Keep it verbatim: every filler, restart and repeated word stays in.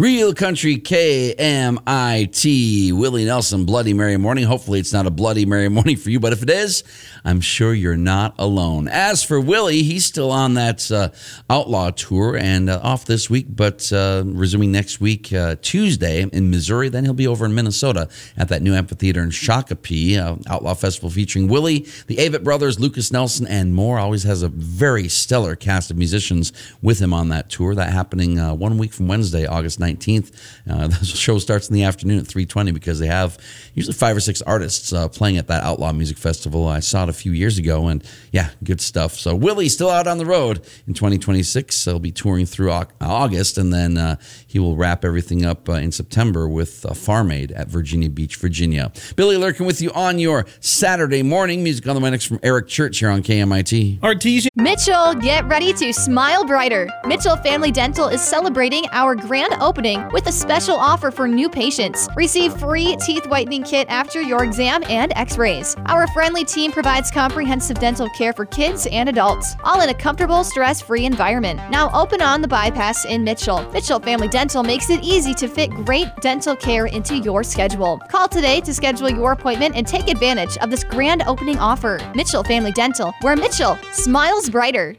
Real Country K M I T, Willie Nelson, Bloody Mary Morning. Hopefully it's not a Bloody Mary Morning for you, but if it is, I'm sure you're not alone. As for Willie, he's still on that uh, Outlaw tour and uh, off this week, but uh, resuming next week, uh, Tuesday in Missouri. Then he'll be over in Minnesota at that new amphitheater in Shakopee, uh, Outlaw Festival featuring Willie, the Avett Brothers, Lucas Nelson, and more. Always has a very stellar cast of musicians with him on that tour. That happening uh, one week from Wednesday, August nineteenth. Uh, the show starts in the afternoon at three twenty because they have usually five or six artists uh, playing at that Outlaw Music Festival. I saw it a few years ago, and yeah, good stuff. So Willie's still out on the road in twenty twenty-six. He'll be touring through August, and then uh, he will wrap everything up uh, in September with uh, Farm Aid at Virginia Beach, Virginia. Billy Lurkin with you on your Saturday morning. Music on the way next from Eric Church here on K M I T. Artesian. Mitchell, get ready to smile brighter. Mitchell Family Dental is celebrating our grand opening with a special offer for new patients. Receive free teeth whitening kit after your exam and x-rays. Our friendly team provides comprehensive dental care for kids and adults, all in a comfortable, stress-free environment. Now open on the bypass in Mitchell. Mitchell Family Dental makes it easy to fit great dental care into your schedule. Call today to schedule your appointment and take advantage of this grand opening offer. Mitchell Family Dental, where Mitchell smiles brighter.